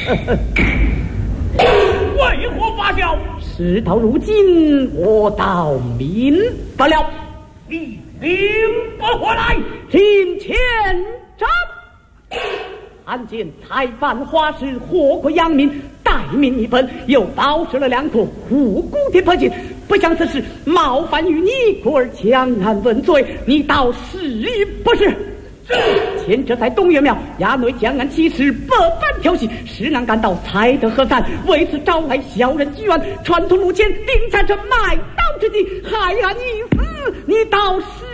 为何发笑？ 事到如今，我倒明白了。 你明白回来， 庭前斩。案件才犯花市，祸国殃民，待命一本，又包拾了2坨无辜的破金，不想此事冒犯于你，故而将案问罪，你倒是亦不是？前者在东岳庙衙内将案起事，百般调戏，使俺感到才得何善，为此招来小人举案，串通路前定下这卖刀之计，害俺一死，你倒是